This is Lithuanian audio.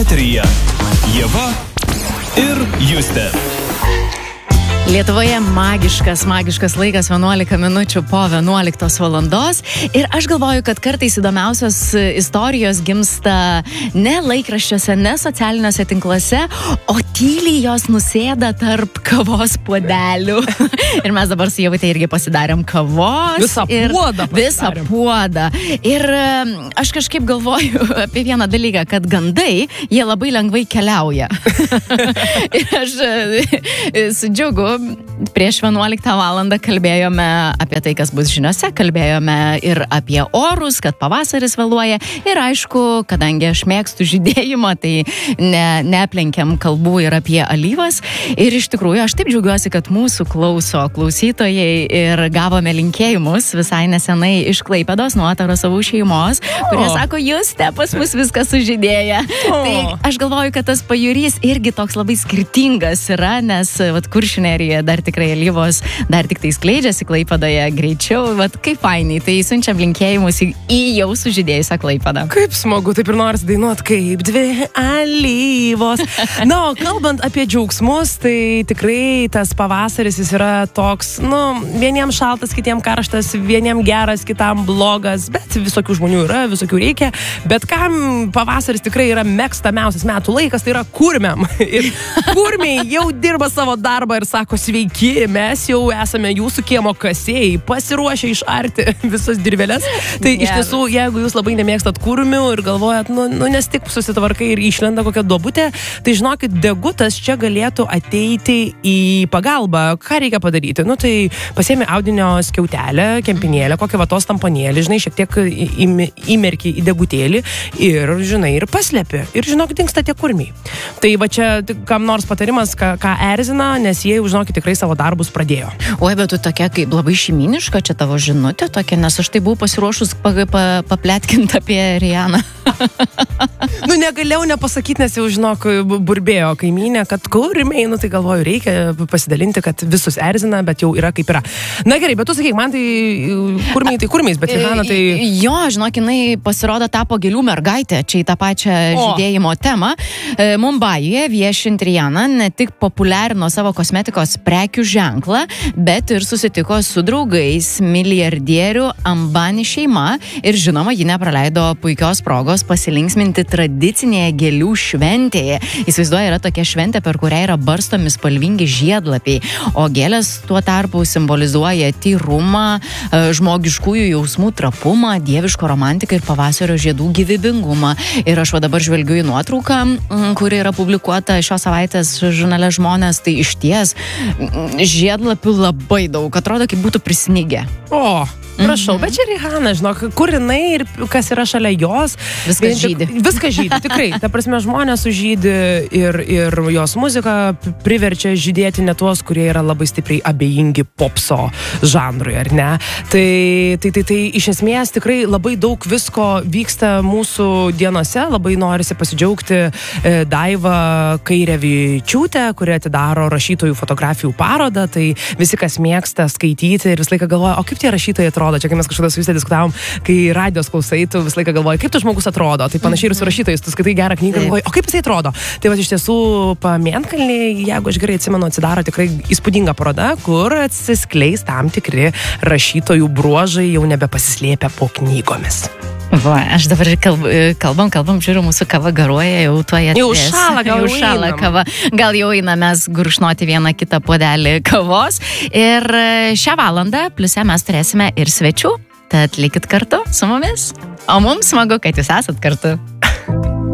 Eteryje Ieva ir Justė. Lietuvoje magiškas laikas 11 minučių po 11 valandos ir aš galvoju, kad kartais įdomiausios istorijos gimsta ne laikraščiuose, ne socialiniuose tinkluose, o tyliai jos nusėda tarp kavos puodelių. Ir mes dabar su Ievute irgi pasidarėm kavos. Visą puodą. Ir aš kažkaip galvoju apie vieną dalyką, kad gandai, jie labai lengvai keliauja. Ir aš su džiugu prieš 11 valandą kalbėjome apie tai, kas bus žiniose, kalbėjome ir apie orus, kad pavasaris vėluoja ir aišku, kadangi aš mėgstu žydėjimą, tai neaplenkiam kalbų ir apie alyvas ir iš tikrųjų aš taip džiaugiuosi, kad mūsų klausytojai ir gavome linkėjimus visai nesenai iš Klaipėdos nuo Tarasovų šeimos, kurie sako, Juste, pas mus viskas sužydėja. Tai aš galvoju, kad tas pajūrys irgi toks labai skirtingas yra, nes Kuršių nerijoje dar tikrai alyvos dar tik tai skleidžiasi Klaipėdoje greičiau, kaip fainai, tai siunčiam linkėjimus į jau sužydėjusią Klaipėdą. Kaip smagu, taip ir nors dainuot kaip dvi alyvos. Na, kalbant apie džiaugsmus, tai tikrai tas pavasaris jis yra toks, vieniem šaltas, kitiem karštas, vieniem geras, kitam blogas, bet visokių žmonių yra, visokių reikia, bet kam pavasaris tikrai yra mėgstamiausias metų laikas, tai yra kurmiam. Ir kurmiai jau dirba savo darbą ir sako, sveiki, mes jau esame jūsų kiemo kasėjai, pasiruošę išarti visas dirveles. Tai iš tiesų, jeigu jūs labai nemėgstat kurmių ir galvojat, nes tik susitvarkai ir išlenda kokia duobutė, tai žinokit, degutas čia galėtų ateiti į pagalbą. Ką reikia padaryti? Tai pasiemi audinio skiautelę, kempinėlę, kokią vatos tamponėlį, šiek tiek įmerki į degutėlį ir, ir paslėpi. Ir dingsta tie kurmiai. Tai va čia kam nors patarimas, ką erzina, nes jie žinokit, tikrai savo darbus pradėjo. Oi, bet tu tokia kaip labai šeiminiška, čia tavo žinutė tokia, nes aš tai buvau pasiruošus papletkinti apie Rianą. Negalėjau nepasakyti, nes jau burbėjo kaimynė, kad kurmiai, tai galvoju, reikia pasidalinti, kad visus erzina, bet jau yra kaip yra. Na gerai, bet tu sakyk, man tai kurmiai, tai kurmiais, bet Riana tai... Jo, jinai pasirodo tapo gėlių mergaitė, čia į tą pačią žydėjimo temą. Mumbajuje viešint Riana ne tik populiarino savo kosmetikos prekių ženklą, bet ir susitiko su draugais milijardierių Ambani šeima ir žinoma, ji nepraleido puikios progos pasilinksminti tradicinėje gėlių šventėje. Įsivaizduoja, yra tokia šventė, per kurią yra barstomi spalvingi žiedlapiai, o gėlės tuo tarpu simbolizuoja tyrumą, žmogiškųjų jausmų trapumą, dieviško romantiką ir pavasario žiedų gyvybingumą. Ir aš dabar žvelgiu į nuotrauką, kuri yra publikuota šios savaitės žurnale Žmonės, tai iš ties žiedlapių labai daug, atrodo, kaip būtų prisnigę. Prašau, bet čia Rihanna, kur jinai ir kas yra šalia jos. Viskas žydi. Viskas žydi, tikrai. Ta prasme, žmonės sužydi ir jos muzika priverčia žydėti ne tuos, kurie yra labai stipriai abejingi popso žanrui, ar ne? Tai iš esmės tikrai labai daug visko vyksta mūsų dienose, labai norisi pasidžiaugti Daiva Kairevičiūtė, kuri atidaro rašytojų fotografijų parodą, tai visi, kas mėgsta skaityti ir visą laiką galvoja, o kaip tie rašytojai atrodo? Čia, kai mes kažkada su Justė diskutavom, kai radijos klausai, tu visą laiką galvoji, kaip tas žmogus atrodo. Tai panašiai ir su rašytojais, tu skaitai gerą knygą, galvoji, o kaip jisai atrodo. Tai iš tiesų Pamėnkalny, jeigu aš gerai atsimenu, atsidaro tikrai įspūdinga paroda, kur atsiskleis tam tikri rašytojų bruožai, jau nebepasislėpę po knygomis. Aš dabar kalbam, žiūriu, mūsų kava garuoja, jau tuo jie jau šala kava. Gal jau einamės gurkšnoti vieną kitą puodelį kavos. Ir šią valandą pliuse mes turėsime ir svečių, tad likit kartu su mumis. O mums smagu, kad jūs esat kartu.